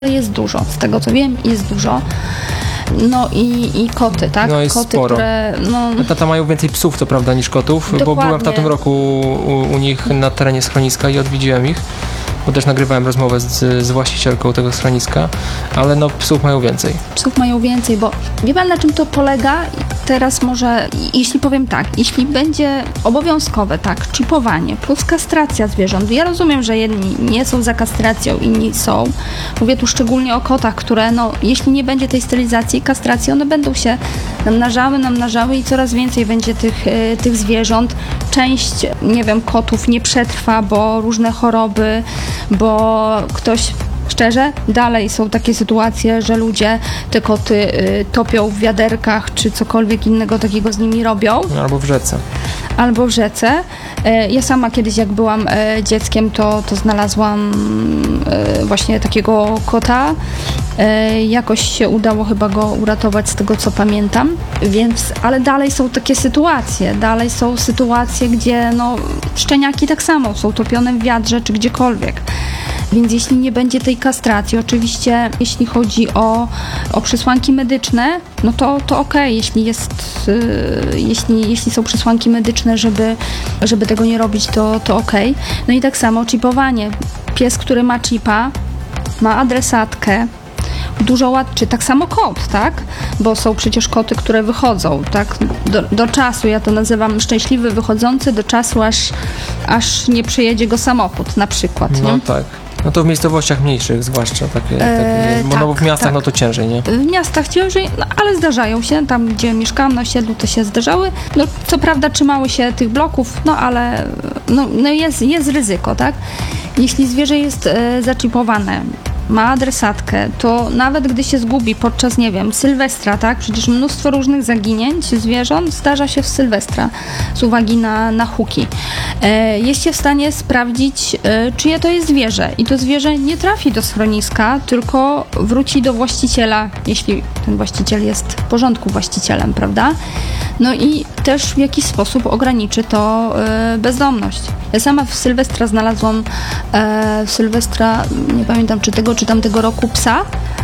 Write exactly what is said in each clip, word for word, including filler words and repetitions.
Jest dużo, z tego co wiem, jest dużo. No i, i koty, tak? No jest koty, sporo. które... No... Tata mają więcej psów, to prawda, niż kotów, Dokładnie. Bo byłem w tamtym roku u, u nich na terenie schroniska i odwiedziłem ich, bo też nagrywałem rozmowę z, z właścicielką tego schroniska, ale no psów mają więcej. Psów mają więcej, bo wie pan, na czym to polega? Teraz może, jeśli powiem tak, jeśli będzie obowiązkowe, tak, czipowanie plus kastracja zwierząt. Ja rozumiem, że jedni nie są za kastracją, inni są. Mówię tu szczególnie o kotach, które, no, jeśli nie będzie tej sterylizacji i kastracji, one będą się namnażały, namnażały i coraz więcej będzie tych, y, tych zwierząt. Część, nie wiem, kotów nie przetrwa, bo różne choroby, bo ktoś... Szczerze, dalej są takie sytuacje, że ludzie te koty y, topią w wiaderkach, czy cokolwiek innego takiego z nimi robią. Albo w rzece. Albo w rzece. Y, ja sama kiedyś, jak byłam y, dzieckiem, to, to znalazłam y, właśnie takiego kota. Y, jakoś się udało chyba go uratować, z tego co pamiętam. Więc, ale dalej są takie sytuacje. Dalej są sytuacje, gdzie no, szczeniaki tak samo są topione w wiadrze, czy gdziekolwiek. Więc jeśli nie będzie tej kastracji, oczywiście jeśli chodzi o, o przesłanki medyczne, no to, to okej, okay. jeśli jest, yy, jeśli, jeśli są przesłanki medyczne, żeby, żeby tego nie robić, to, to okej. Okay. No i tak samo czipowanie. Pies, który ma chipa, ma adresatkę, dużo łatwiej, tak samo kot, tak? Bo są przecież koty, które wychodzą, tak? Do, do czasu, ja to nazywam szczęśliwy wychodzący, do czasu aż, aż nie przyjedzie go samochód na przykład, No nie? tak. No to w miejscowościach mniejszych zwłaszcza takie, takie Eee, bo tak, no w miastach tak. no to ciężej, nie? W miastach ciężej, no ale zdarzają się, tam gdzie mieszkałam na osiedlu, to się zdarzały. No co prawda trzymały się tych bloków, no ale no, no jest, jest ryzyko, tak? Jeśli zwierzę jest e, zaczipowane, ma adresatkę, to nawet gdy się zgubi podczas, nie wiem, Sylwestra, tak? Przecież mnóstwo różnych zaginięć zwierząt zdarza się w Sylwestra z uwagi na, na huki. E, jest się w stanie sprawdzić, e, czyje to jest zwierzę. I to zwierzę nie trafi do schroniska, tylko wróci do właściciela, jeśli ten właściciel jest w porządku właścicielem, prawda? No i też w jakiś sposób ograniczy to e, bezdomność. Ja sama w Sylwestra znalazłam e, w Sylwestra, nie pamiętam czy tego, czy tamtego roku psa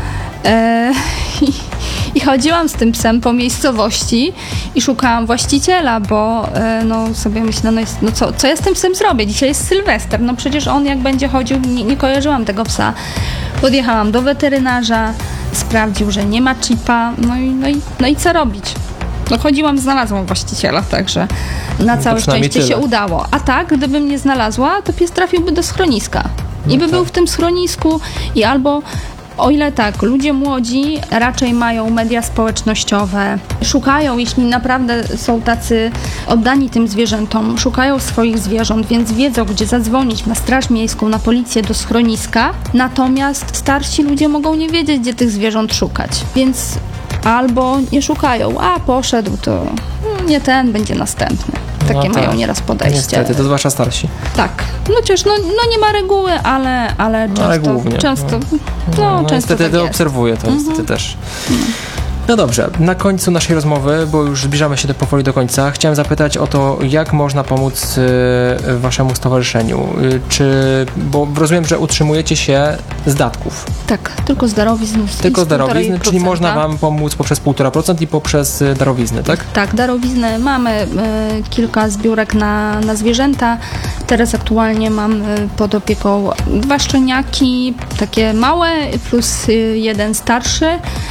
e, i, i chodziłam z tym psem po miejscowości i szukałam właściciela, bo e, no sobie myślę, no, jest, no co, co ja z tym psem zrobię? Dzisiaj jest Sylwester, no przecież on jak będzie chodził, nie, nie kojarzyłam tego psa. Podjechałam do weterynarza, sprawdził, że nie ma chipa, no i, no i, no i co robić? No chodziłam, znalazłam właściciela, także na całe szczęście tyle. się udało. A tak, gdybym nie znalazła, to pies trafiłby do schroniska. I no by tak. był w tym schronisku i albo, o ile tak, ludzie młodzi raczej mają media społecznościowe, szukają, jeśli naprawdę są tacy oddani tym zwierzętom, szukają swoich zwierząt, więc wiedzą, gdzie zadzwonić na straż miejską, na policję, do schroniska. Natomiast starsi ludzie mogą nie wiedzieć, gdzie tych zwierząt szukać. Więc albo nie szukają, a poszedł, to nie ten, będzie następny. Takie no mają tak. nieraz podejście. Niestety, to zwłaszcza starsi. Tak. No chociaż no, no nie ma reguły, ale, ale często, ale głównie. często, no, no, no, często niestety tak to jest. obserwuję to niestety Mhm. też. No dobrze, na końcu naszej rozmowy, bo już zbliżamy się do powoli do końca, chciałem zapytać o to, jak można pomóc y, waszemu stowarzyszeniu. Y, czy, bo rozumiem, że utrzymujecie się z datków. Tak, tylko z darowizn. z- Tylko z z darowizny, półtora czyli procenta. można wam pomóc poprzez półtora procent i poprzez y, darowizny, tak? Tak, darowizny. Mamy y, kilka zbiórek na, na zwierzęta. Teraz aktualnie mam y, pod opieką dwa szczeniaki, takie małe, plus y, jeden starszy.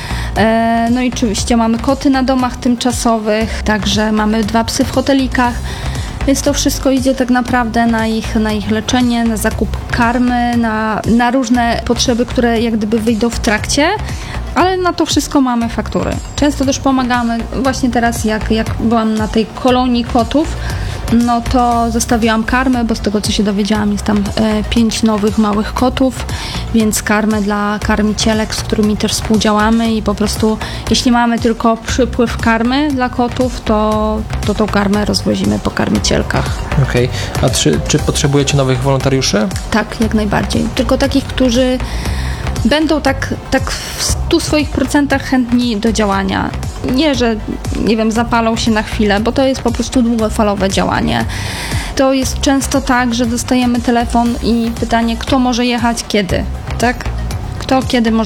E, no i oczywiście mamy koty na domach tymczasowych, także mamy dwa psy w hotelikach. Więc to wszystko idzie tak naprawdę na ich, na ich leczenie, na zakup karmy, na, na różne potrzeby, które jak gdyby wyjdą w trakcie, ale na to wszystko mamy faktury. Często też pomagamy, właśnie teraz jak, jak byłam na tej kolonii kotów, no to zostawiłam karmę, bo z tego co się dowiedziałam jest tam e, pięć nowych małych kotów, więc karmę dla karmicielek, z którymi też współdziałamy i po prostu jeśli mamy tylko przypływ karmy dla kotów, to, to tą karmę rozwozimy po karmicielkach. Okej, okay. A czy, czy potrzebujecie nowych wolontariuszy? Tak, jak najbardziej. Tylko takich, którzy będą tak, tak w stu swoich procentach chętni do działania. Nie, że nie wiem, zapalą się na chwilę, bo to jest po prostu długofalowe działanie. To jest często tak, że dostajemy telefon i pytanie, kto może jechać kiedy, tak? kto kiedy może